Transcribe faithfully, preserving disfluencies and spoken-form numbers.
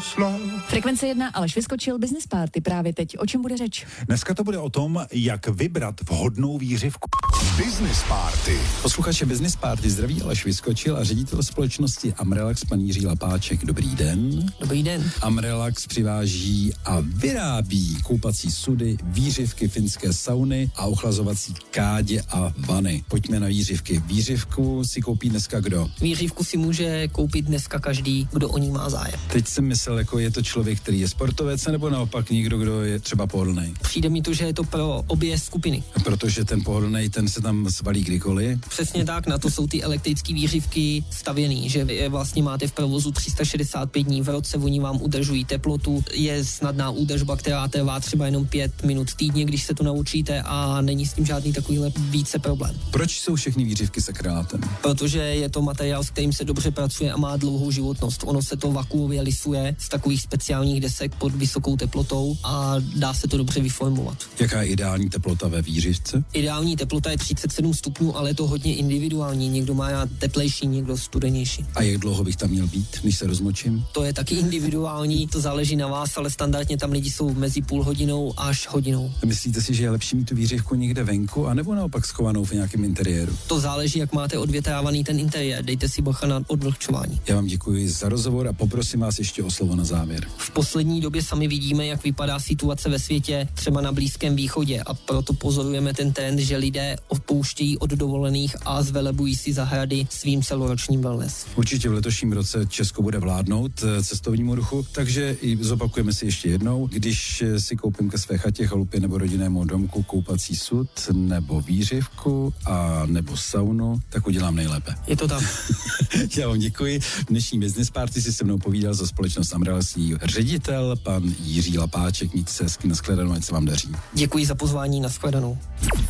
Frekvence jedna, Aleš Vyskočil, Business Party právě teď. O čem bude řeč? Dneska to bude o tom, jak vybrat vhodnou výřivku. Business Party. Posluchače Business Party zdraví Aleš Vyskočil a ředitel společnosti Amrelax pan Jiří Lapáček. Dobrý den. Dobrý den. Amrelax přiváží a vyrábí koupací sudy, výřivky, finské sauny a ochlazovací kádě a vany. Pojďme na výřivky. Výřivku si koupí dneska kdo? Výřivku si může koupit dneska každý, kdo o ní má zájem. Teď jsem myslel, jako je to člověk, který je sportovec, nebo naopak někdo, kdo je třeba pohodlný. Přijde mi to, že je to pro obě skupiny. Protože ten pohodlný, ten se tam svalí kdykoliv. Přesně tak, na to jsou ty elektrické výřivky stavěný, že vy je vlastně máte v provozu tři sta šedesát pět dní v roce, oni vám udržují teplotu, je snadná údržba, která trvá třeba jenom pět minut týdně, když se to naučíte a není s tím žádný takovýhle více problém. Proč jsou všechny výřivky s akrylátem? Protože je to materiál, s kterým se dobře pracuje a má dlouhou životnost. Ono se to vakuově lisuje z takových speciálních desek pod vysokou teplotou a dá se to dobře vyformovat. Jaká je ideální teplota ve výřivce? Ideální teplota je třicet sedm stupňů, ale je to hodně individuální. Někdo má teplejší, někdo studenější. A jak dlouho bych tam měl být, než se rozmočím? To je taky individuální, to záleží na vás, ale standardně tam lidi jsou mezi půl hodinou až hodinou. Myslíte si, že je lepší mít tu výřivku někde venku, anebo naopak schovanou v nějakém interiéru? To záleží, jak máte odvětrávaný ten interiér. Dejte si bacha na odvlhčování. Já vám děkuji za rozhovor a poprosím vás ještě o slovo na závěr. V poslední době sami vidíme, jak vypadá situace ve světě, třeba na Blízkém východě, a proto pozorujeme ten trend, že lidé opouštějí od dovolených a zvelebují si zahrady svým celoročním wellness. Určitě v letošním roce Česko bude vládnout cestovnímu ruchu, takže i zopakujeme si ještě jednou, když si koupím ke své chatě, chalupě nebo rodinnému domku koupací sud nebo výřivku a nebo saunu, tak udělám nejlépe. Je to tak. Já vám děkuji. Dnešní Business Party si se mnou povídal za společnost Amrelax ředitel pan Jiří Lapáček. Mějte se hezky, nashledanou, ať se vám daří. Děkuji za pozvání, nashledanou.